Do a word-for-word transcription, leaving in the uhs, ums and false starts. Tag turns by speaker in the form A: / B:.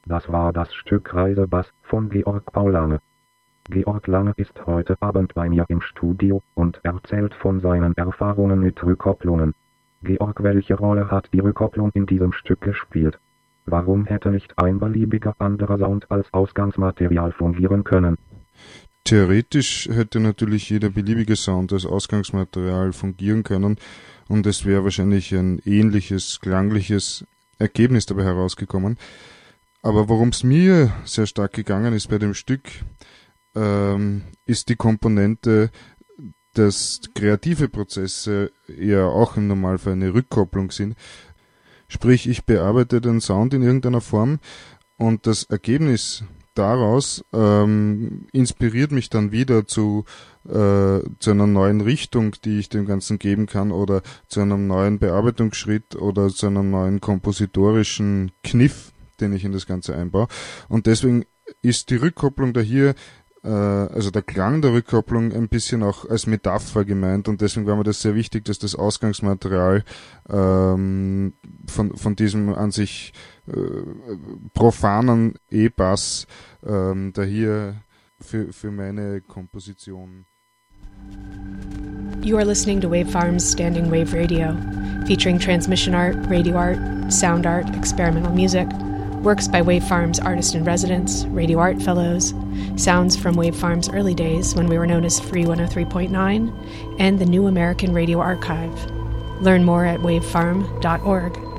A: Das war das Stück Reisebass von Georg Paul Lange. Georg Lange ist heute Abend bei mir im Studio und erzählt von seinen Erfahrungen mit Rückkopplungen. Georg, welche Rolle hat die Rückkopplung in diesem Stück gespielt? Warum hätte nicht ein beliebiger anderer Sound als Ausgangsmaterial fungieren können?
B: Theoretisch hätte natürlich jeder beliebige Sound als Ausgangsmaterial fungieren können und es wäre wahrscheinlich ein ähnliches, klangliches Ergebnis dabei herausgekommen. Aber worum es mir sehr stark gegangen ist bei dem Stück, ähm, ist die Komponente, dass kreative Prozesse ja auch im Normalfall eine Rückkopplung sind. Sprich, ich bearbeite den Sound in irgendeiner Form und das Ergebnis daraus ähm, inspiriert mich dann wieder zu, äh, zu einer neuen Richtung, die ich dem Ganzen geben kann, oder zu einem neuen Bearbeitungsschritt oder zu einem neuen kompositorischen Kniff, den ich in das Ganze einbaue. Und deswegen ist die Rückkopplung da hier, äh, also der Klang der Rückkopplung, ein bisschen auch als Metapher gemeint, und deswegen war mir das sehr wichtig, dass das Ausgangsmaterial ähm, von, von diesem an sich äh, profanen E-Bass ähm, da hier für, für meine Komposition.
C: You are listening to Wavefarm's Standing Wave Radio, featuring transmission art, radio art, sound art, experimental music, works by Wavefarm's artist-in-residence, radio art fellows, sounds from Wavefarm's early days when we were known as Free one oh three point nine, and the New American Radio Archive. Learn more at wavefarm dot org.